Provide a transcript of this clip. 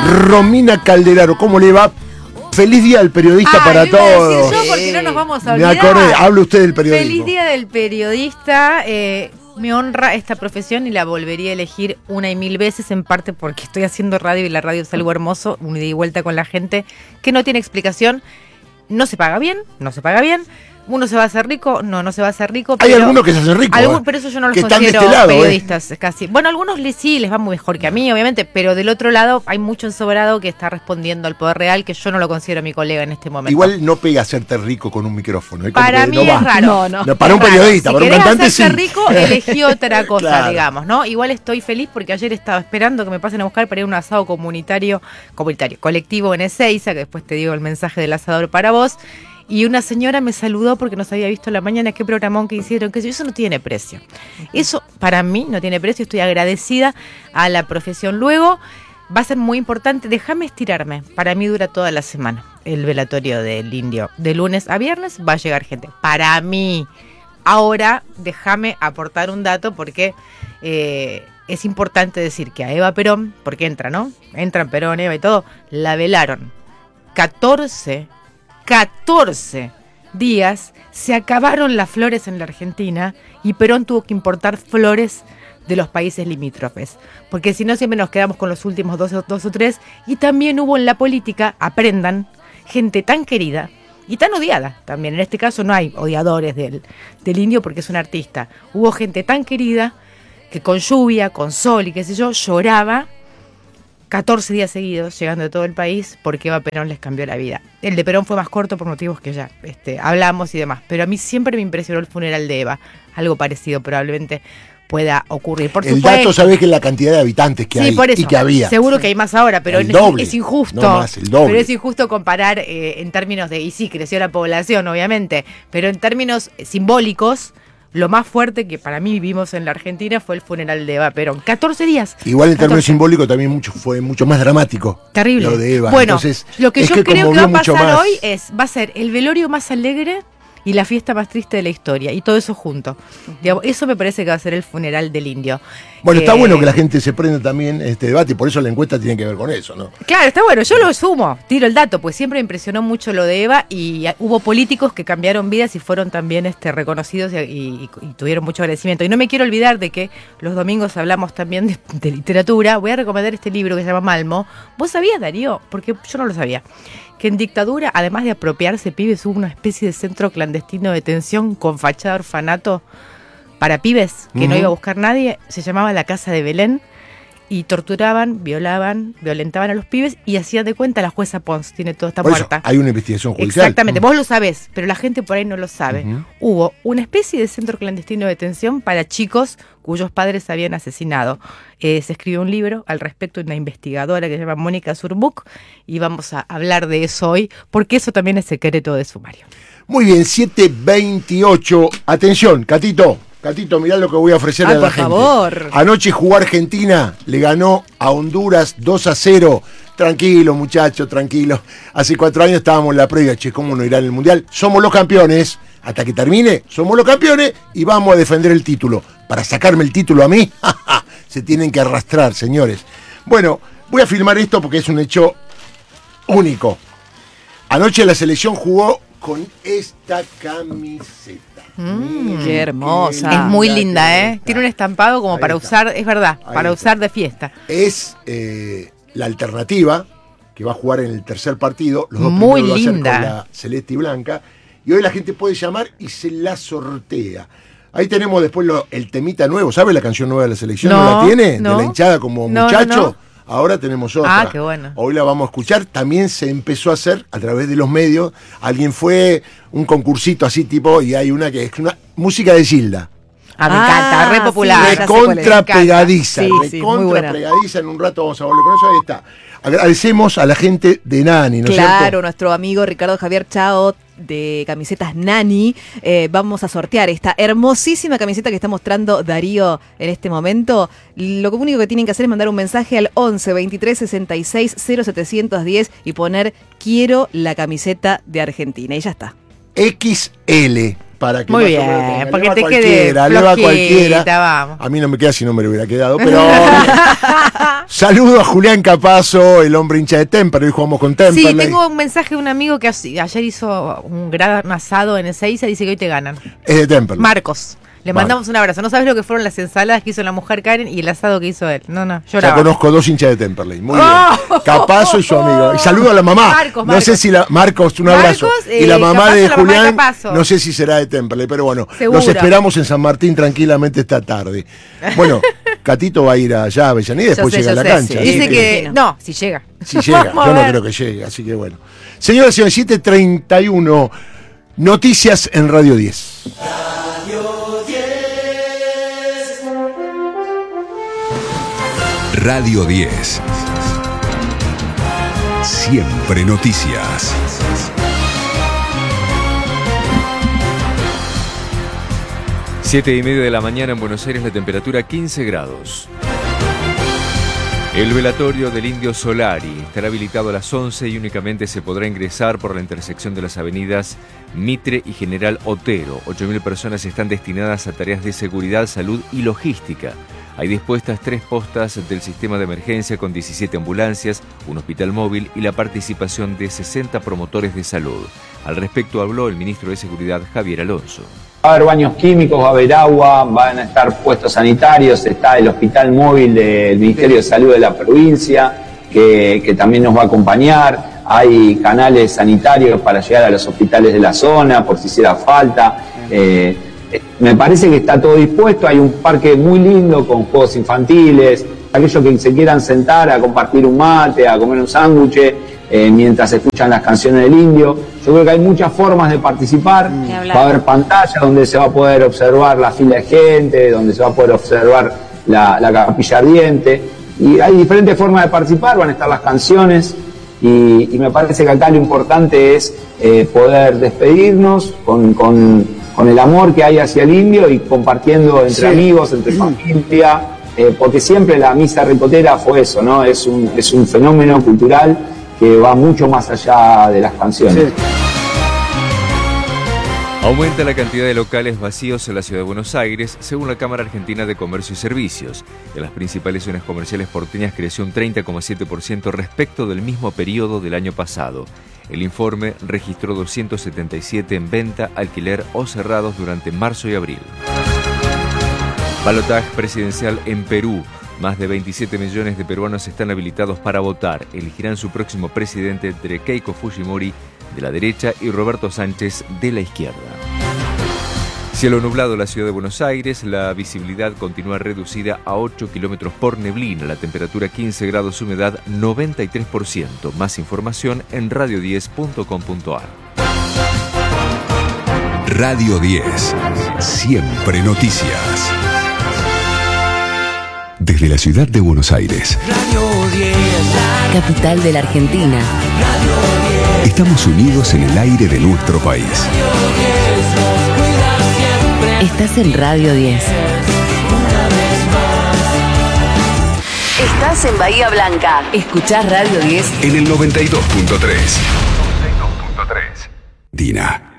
Romina Calderaro, ¿cómo le va? Feliz día del periodista para todos. Yo, porque no nos vamos a Me olvidar. acordé, hable usted del periodismo. Feliz día del periodista. Me honra esta profesión y la volvería a elegir una y mil veces, en parte porque estoy haciendo radio y la radio es algo hermoso, un ida y vuelta con la gente que no tiene explicación. No se paga bien, no se paga bien. Uno se va a hacer rico, no se va a hacer rico. Hay algunos que se hacen ricos. Pero eso yo no los considero de este lado, periodistas, casi. Bueno, algunos sí les va muy mejor que a mí, obviamente, pero del otro lado hay mucho ensobrado que está respondiendo al poder real, que yo no lo considero mi colega en este momento. Igual no pega hacerte rico con un micrófono. Para mí es raro. No, para un periodista, para un cantante sí. Si querés hacerte rico, elegí otra cosa, claro, digamos, ¿no? Igual estoy feliz porque ayer estaba esperando que me pasen a buscar para ir a un asado comunitario, colectivo en Ezeiza, que después te digo el mensaje del asador para vos. Y una señora me saludó porque nos había visto en la mañana qué programón que hicieron, que eso no tiene precio. Eso para mí no tiene precio, estoy agradecida a la profesión. Luego va a ser muy importante, déjame estirarme, para mí dura toda la semana el velatorio del Indio. De lunes a viernes va a llegar gente, para mí. Ahora déjame aportar un dato porque es importante decir que a Eva Perón, porque entran Perón, Eva y todo, la velaron 14 días, se acabaron las flores en la Argentina y Perón tuvo que importar flores de los países limítrofes, porque si no siempre nos quedamos con los últimos dos o tres. Y también hubo en la política, aprendan, gente tan querida y tan odiada también. En este caso no hay odiadores del Indio porque es un artista. Hubo gente tan querida que con lluvia, con sol y qué sé yo, lloraba 14 días seguidos, llegando de todo el país, porque Eva Perón les cambió la vida. El de Perón fue más corto por motivos que ya hablamos y demás, pero a mí siempre me impresionó el funeral de Eva. Algo parecido probablemente pueda ocurrir. Por el supuesto, dato, sabés que es la cantidad de habitantes que hay por eso, y que había. Seguro que hay más ahora, pero es injusto. No más, el doble. Pero es injusto comparar en términos de, y sí, creció la población, obviamente, pero en términos simbólicos, lo más fuerte que para mí vivimos en la Argentina fue el funeral de Eva Perón. 14 días. Igual en términos simbólicos también fue mucho más dramático. Terrible. Lo de Eva. Bueno, entonces, lo que yo creo que va a pasar hoy va a ser el velorio más alegre y la fiesta más triste de la historia, y todo eso junto. Digamos, eso me parece que va a ser el funeral del Indio. Bueno, está bueno que la gente se prenda también este debate, y por eso la encuesta tiene que ver con eso, ¿no? Claro, está bueno, yo lo sumo, tiro el dato, pues siempre me impresionó mucho lo de Eva, y hubo políticos que cambiaron vidas y fueron también reconocidos y tuvieron mucho agradecimiento. Y no me quiero olvidar de que los domingos hablamos también de literatura. Voy a recomendar este libro que se llama Malmo. ¿Vos sabías, Darío? Porque yo no lo sabía. Que en dictadura, además de apropiarse pibes, hubo una especie de centro clandestino de detención con fachada de orfanato para pibes que no iba a buscar nadie. Se llamaba la Casa de Belén y torturaban, violentaban a los pibes y hacían de cuenta la jueza Pons, tiene todo, está muerta. Hay una investigación judicial. Exactamente, vos lo sabés, pero la gente por ahí no lo sabe. Hubo una especie de centro clandestino de detención para chicos cuyos padres habían asesinado. Se escribió un libro al respecto de una investigadora que se llama Mónica Zurbuch y vamos a hablar de eso hoy, porque eso también es secreto de sumario. Muy bien, 7:28. Atención, Catito, mirá lo que voy a ofrecerle a la gente. Por favor. Anoche jugó Argentina, le ganó a Honduras 2-0. Tranquilo, muchachos, tranquilo. Hace 4 años estábamos en la previa, ¿cómo no irá en el Mundial? Somos los campeones. Hasta que termine, somos los campeones y vamos a defender el título. Para sacarme el título a mí, se tienen que arrastrar, señores. Bueno, voy a filmar esto porque es un hecho único. Anoche la selección jugó con esta camiseta. Qué hermosa. Es muy linda, ¿eh? Tiene un estampado como para usar, es verdad, para usar de fiesta. Es la alternativa que va a jugar en el tercer partido. Los dos muy primeros lo va a linda. hacer con la celeste y blanca. Y hoy la gente puede llamar y se la sortea. Ahí tenemos después el temita nuevo. ¿Sabe la canción nueva de la selección? ¿No la tiene? No. De la hinchada como muchacho. No. Ahora tenemos otra. Ah, qué bueno. Hoy la vamos a escuchar. También se empezó a hacer a través de los medios. Alguien fue un concursito así tipo, y hay una que es una música de Gilda. Me encanta, re popular. Recontra pegadiza. Sí, muy buena. Pegadiza. En un rato vamos a volver con eso. Ahí está. Agradecemos a la gente de Nani, ¿no es cierto? Claro, nuestro amigo Ricardo Javier Chao de camisetas Nani. Vamos a sortear esta hermosísima camiseta que está mostrando Darío en este momento. Lo único que tienen que hacer es mandar un mensaje al 11 23 66 0710 y poner quiero la camiseta de Argentina y ya está. XL para que Muy más o bien, menos tenga. porque Le va te quede cualquiera, le va flojita, cualquiera. vamos. A mí no me queda si no me lo hubiera quedado, pero saludo a Julián Capazo, el hombre hincha de Temperley. Hoy jugamos con Temperley. Sí, tengo un mensaje de un amigo que ayer hizo un gran asado en Ezeiza y dice que hoy te ganan. Es de Temperley. Marcos. Le mandamos un abrazo. No sabes lo que fueron las ensaladas que hizo la mujer Karen y el asado que hizo él. No, Ya lloraba. conozco 2 hinchas de Temperley. Muy bien. Capazo y su amigo. Y saludo a la mamá. Marcos. No sé si Marcos, un abrazo. Y la mamá Capazo, de la mamá de Julián, Capazo. no sé si será de Temperley, pero bueno, Seguro. los esperamos en San Martín tranquilamente esta tarde. Bueno, Catito va a ir allá a Avellaneda y después Yo sé, llega a la yo sé, cancha. sí. así Dice que. No, si llega. Si llega, Vamos a yo no ver. creo que llegue, así que bueno. Señoras y señores, 7:31, noticias en Radio 10. Radio 10. Siempre noticias. Siete y media de la mañana en Buenos Aires, la temperatura 15 grados. El velatorio del Indio Solari estará habilitado a las 11 y únicamente se podrá ingresar por la intersección de las avenidas Mitre y General Otero. 8.000 personas están destinadas a tareas de seguridad, salud y logística. Hay dispuestas 3 postas del sistema de emergencia con 17 ambulancias, un hospital móvil y la participación de 60 promotores de salud. Al respecto habló el ministro de Seguridad, Javier Alonso. Va a haber baños químicos, va a haber agua, van a estar puestos sanitarios, está el hospital móvil del Ministerio de Salud de la provincia, que también nos va a acompañar. Hay canales sanitarios para llegar a los hospitales de la zona, por si hiciera falta. Me parece que está todo dispuesto, hay un parque muy lindo con juegos infantiles, aquellos que se quieran sentar a compartir un mate, a comer un sándwich, mientras escuchan las canciones del Indio. Yo creo que hay muchas formas de participar, va a haber pantallas donde se va a poder observar la fila de gente, donde se va a poder observar la capilla ardiente, y hay diferentes formas de participar, van a estar las canciones, y me parece que acá lo importante es poder despedirnos con el amor que hay hacia el Indio y compartiendo entre amigos, entre familia, porque siempre la misa ricotera fue eso, ¿no? Es un fenómeno cultural que va mucho más allá de las canciones. Aumenta la cantidad de locales vacíos en la ciudad de Buenos Aires, según la Cámara Argentina de Comercio y Servicios. En las principales zonas comerciales porteñas creció un 30,7% respecto del mismo periodo del año pasado. El informe registró 277 en venta, alquiler o cerrados durante marzo y abril. Balotaje presidencial en Perú. Más de 27 millones de peruanos están habilitados para votar. Elegirán su próximo presidente entre Keiko Fujimori de la derecha y Roberto Sánchez de la izquierda. Cielo nublado en la ciudad de Buenos Aires, la visibilidad continúa reducida a 8 kilómetros por neblina, la temperatura 15 grados, humedad 93%. Más información en radio10.com.ar. Radio 10. Siempre noticias. Desde la ciudad de Buenos Aires. Capital de la Argentina. Estamos unidos en el aire de nuestro país. Estás en Radio 10. Estás en Bahía Blanca. Escuchás Radio 10 En el 92.3. Dina.